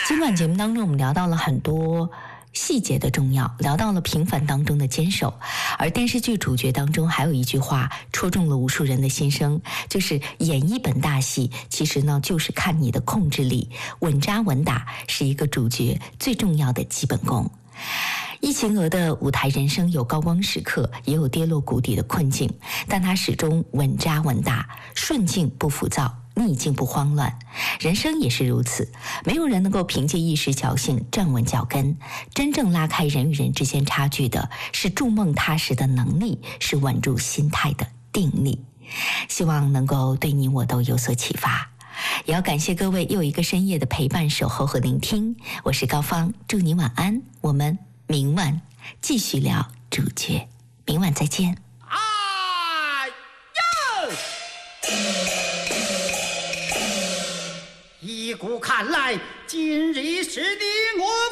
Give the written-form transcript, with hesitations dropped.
今晚节目当中，我们聊到了很多细节的重要，聊到了平凡当中的坚守，而电视剧主角当中还有一句话戳中了无数人的心声，就是演一本大戏，其实呢就是看你的控制力，稳扎稳打是一个主角最重要的基本功。易秦娥的舞台人生有高光时刻，也有跌落谷底的困境，但她始终稳扎稳打，顺境不浮躁，逆境不慌乱。人生也是如此，没有人能够凭借一时侥幸站稳脚跟，真正拉开人与人之间差距的是筑梦踏实的能力，是稳住心态的定力。希望能够对你我都有所启发，也要感谢各位又一个深夜的陪伴、守候和聆听。我是高芳，祝你晚安，我们明晚继续聊主角，明晚再见。 哎呦！依古看来，今日是你我